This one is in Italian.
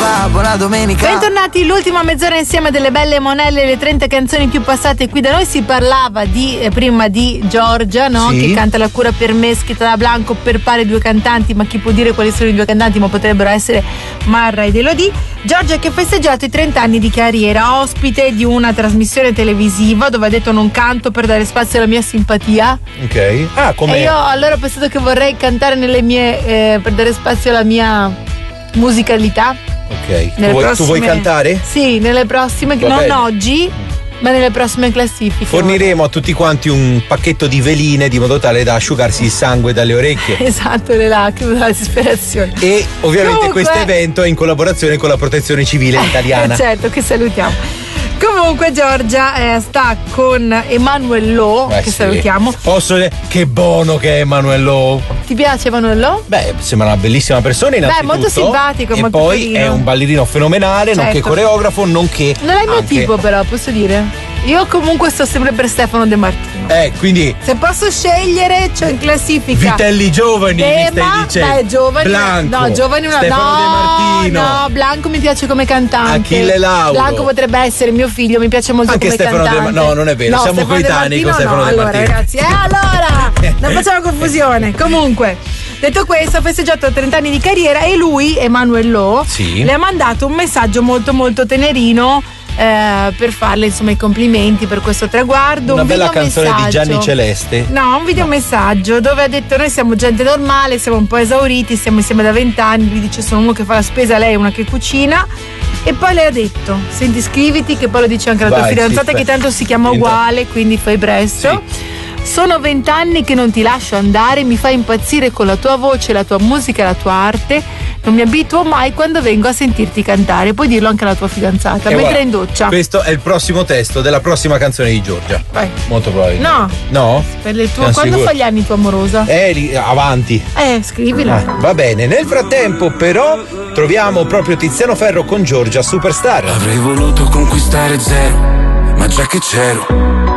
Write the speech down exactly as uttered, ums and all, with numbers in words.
qua, buona domenica. Bentornati, l'ultima mezz'ora insieme delle belle monelle, le trenta canzoni più passate qui da noi. Si parlava di eh, prima di Giorgia, no? Sì. Che canta La cura per me, scritta da Blanco per pare due cantanti, ma chi può dire quali sono i due cantanti? Ma potrebbero essere Marra ed Elodie. Giorgia che ha festeggiato i trenta anni di carriera, ospite di una trasmissione televisiva dove ha detto non canto per dare spazio alla mia simpatia. Ok. Ah, come? E io allora ho pensato che vorrei cantare nelle mie eh, per dare spazio alla mia musicalità. Ok. Tu Nelle vuoi, prossime- tu vuoi cantare? Sì, nelle prossime, Va non bene. oggi, ma nelle prossime classifiche. Forniremo a tutti quanti un pacchetto di veline di modo tale da asciugarsi il sangue dalle orecchie. Esatto, le lacrime, la disperazione. E ovviamente Comunque- questo evento è in collaborazione con la Protezione Civile italiana. Eh, certo, che salutiamo. Comunque Giorgia eh, sta con Emanuel Lo, Eh che sì. salutiamo. Posso dire che buono che è Emanuel Lo? Ti piace Emanuel Lo? Beh, sembra una bellissima persona innanzitutto. molto simpatico, E molto poi carino. è un ballerino fenomenale, Certo. nonché coreografo, nonché Non è il mio anche- tipo però, posso dire? Io comunque sto sempre per Stefano De Martino. Eh, quindi Se posso scegliere, c'ho in classifica Vitelli giovani, mi stai Tema, dicendo. beh, giovani, Blanco, no, giovani una Stefano no, De Martino. no, Blanco mi piace come cantante. Achille Lauro. Blanco potrebbe essere mio figlio, mi piace molto Anche come Stefano De cantante. Ma- no, non è vero, siamo Stefano De coetanei con Martino Stefano no. De Allora, Martino. ragazzi, eh, allora, non facciamo confusione. Comunque, detto questo, ha festeggiato trenta anni di carriera e lui, Emanuel Lo, Sì. le ha mandato un messaggio molto molto tenerino. eh, per farle insomma i complimenti per questo traguardo. Una un bella video canzone di messaggio. Gianni Celeste. No, un videomessaggio dove ha detto noi siamo gente normale, siamo un po' esauriti, stiamo insieme da vent'anni, lui dice sono uno che fa la spesa, lei è una che cucina. E poi le ha detto, senti scriviti, che poi lo dice anche la tua Vai, fidanzata sì, che tanto si chiama Entra. uguale, quindi fai presto. Sono vent'anni che non ti lascio andare, mi fai impazzire con la tua voce, la tua musica e la tua arte. Non mi abituo mai quando vengo a sentirti cantare. Puoi dirlo anche alla tua fidanzata, E mentre guarda, è in doccia. Questo è il prossimo testo della prossima canzone di Giorgia. Vai. Molto probabilmente. No. No? Per le tue, Siamo quando sicuri? fa gli anni tua amorosa? Eh, lì, avanti. Eh, scrivila. Va bene, nel frattempo però troviamo proprio Tiziano Ferro con Giorgia Superstar. Avrei voluto conquistare zero, ma già che c'ero